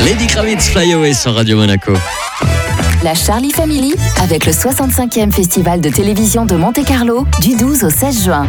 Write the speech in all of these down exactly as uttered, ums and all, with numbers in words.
Lenny Kravitz, Fly Away sur Radio Monaco. La Charlie Family avec le soixante-cinquième Festival de télévision de Monte-Carlo du douze au seize juin.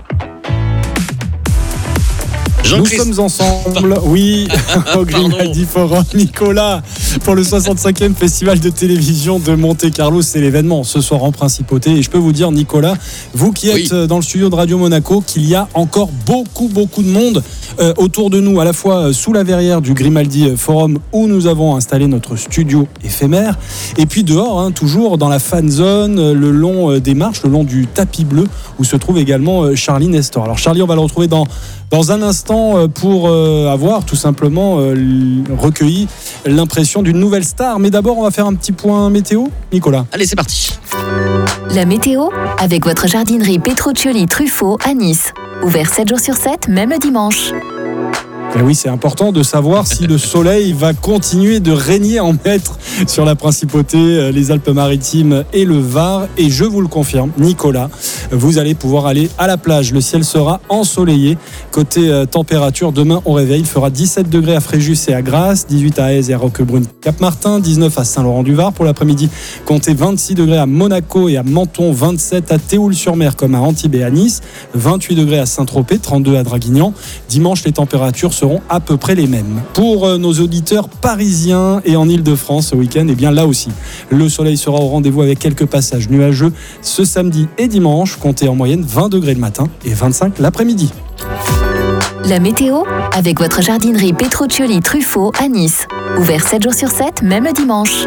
Nous sommes ensemble, oui, au Grimaldi Forum. Nicolas, pour le soixante-cinquième Festival de télévision de Monte-Carlo, c'est l'événement ce soir en principauté. Et je peux vous dire, Nicolas, vous qui êtes oui. dans le studio de Radio Monaco, qu'il y a encore beaucoup, beaucoup de monde euh, autour de nous, à la fois sous la verrière du Grimaldi Forum où nous avons installé notre studio éphémère, et puis dehors, hein, toujours dans la fan zone, le long des marches, le long du tapis bleu, où se trouve également Charlie Nestor. Alors Charlie, on va le retrouver dans, dans un instant pour avoir tout simplement recueilli l'impression d'une nouvelle star. Mais d'abord, on va faire un petit point météo. Nicolas. Allez, c'est parti. La météo avec votre jardinerie Petruccioli Truffaut à Nice. Ouvert sept jours sur sept, même le dimanche. Et oui, c'est important de savoir si le soleil va continuer de régner en maître sur la principauté, les Alpes-Maritimes et le Var. Et je vous le confirme, Nicolas, vous allez pouvoir aller à la plage. Le ciel sera ensoleillé. Côté euh, température, demain au réveil, il fera dix-sept degrés à Fréjus et à Grasse, dix-huit à Aise et à Roquebrune, Cap-Martin, dix-neuf à Saint-Laurent-du-Var. Pour l'après-midi, comptez vingt-six degrés à Monaco et à Menton, vingt-sept à Théoul-sur-Mer comme à Antibes et à Nice, vingt-huit degrés à Saint-Tropez, trente-deux à Draguignan. Dimanche, les températures seront à peu près les mêmes. Pour euh, nos auditeurs parisiens et en Ile-de-France ce week-end, et eh bien là aussi, le soleil sera au rendez-vous avec quelques passages nuageux ce samedi et dimanche. Comptez en moyenne vingt degrés le matin et vingt-cinq l'après-midi. La météo avec votre jardinerie Petruccioli Truffaut à Nice. Ouvert sept jours sur sept, même le dimanche.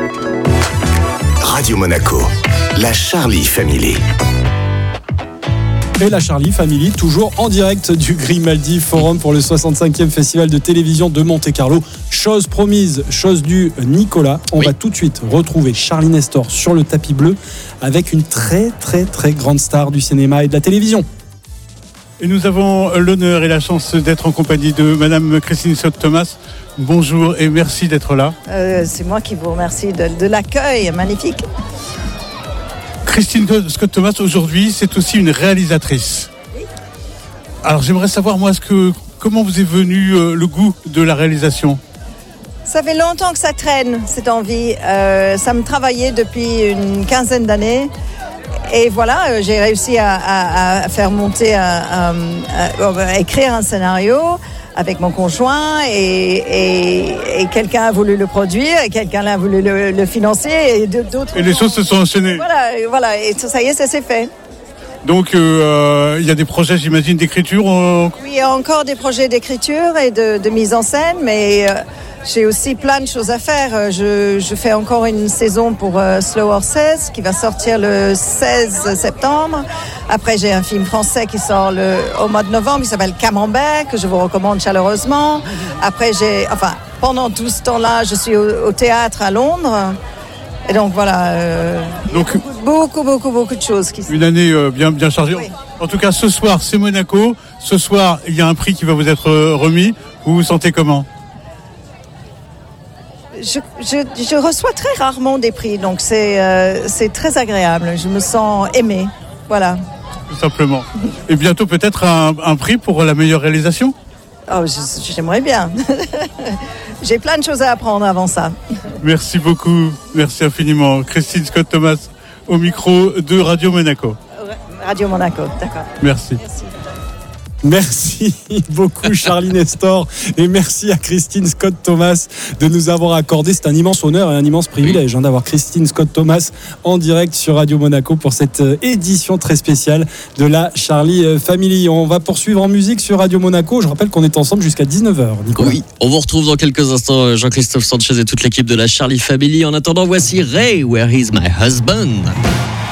Radio Monaco, la Charlie Family. Et la Charlie Family, toujours en direct du Grimaldi Forum pour le soixante-cinquième Festival de télévision de Monte-Carlo. Chose promise, chose due, Nicolas. On oui. va tout de suite retrouver Charlie Nestor sur le tapis bleu avec une très très très grande star du cinéma et de la télévision. Et nous avons l'honneur et la chance d'être en compagnie de Madame Christine Scott-Thomas. Bonjour et merci d'être là. Euh, c'est moi qui vous remercie de, de l'accueil magnifique. Christine Scott-Thomas, aujourd'hui, c'est aussi une réalisatrice. Oui. Alors, j'aimerais savoir, moi, ce que, comment vous est venu euh, le goût de la réalisation ? Ça fait longtemps que ça traîne, cette envie. Euh, ça me travaillait depuis une quinzaine d'années. Et voilà, euh, j'ai réussi à, à, à faire monter, à, à, à écrire un scénario avec mon conjoint et, et, et quelqu'un a voulu le produire et quelqu'un a voulu le, le financer et d'autres. Et les choses se sont enchaînées. Voilà, et voilà, et ça y est, ça s'est fait. Donc euh, il y a des projets, j'imagine, d'écriture. Euh... Oui, il y a encore des projets d'écriture et de, de mise en scène, mais euh, j'ai aussi plein de choses à faire. Je, je fais encore une saison pour euh, Slow Horses qui va sortir le seize septembre. Après, j'ai un film français qui sort le, au mois de novembre, qui s'appelle Camembert, que je vous recommande chaleureusement. Après, j'ai, enfin, pendant tout ce temps-là, je suis au, au théâtre à Londres. Et donc voilà, euh, donc, beaucoup, beaucoup, beaucoup de choses qui sont... Une année euh, bien, bien chargée. Oui. En tout cas, ce soir, c'est Monaco. Ce soir, il y a un prix qui va vous être remis. Vous vous sentez comment ? Je, je, je reçois très rarement des prix, donc c'est, euh, c'est très agréable. Je me sens aimée, voilà. Tout simplement. Et bientôt peut-être un, un prix pour la meilleure réalisation ? Oh, je, j'aimerais bien. J'ai plein de choses à apprendre avant ça. Merci beaucoup, merci infiniment. Christine Scott-Thomas au micro de Radio Monaco. Radio Monaco, d'accord. Merci. Merci. Merci beaucoup Charlie Nestor et merci à Christine Scott-Thomas de nous avoir accordé. C'est un immense honneur et un immense privilège hein, d'avoir Christine Scott-Thomas en direct sur Radio Monaco pour cette édition très spéciale de la Charlie Family. On va poursuivre en musique sur Radio Monaco. Je rappelle qu'on est ensemble jusqu'à dix-neuf heures. Nicolas. Oui, on vous retrouve dans quelques instants Jean-Christophe Sanchez et toute l'équipe de la Charlie Family. En attendant, voici Ray, Where Is My Husband?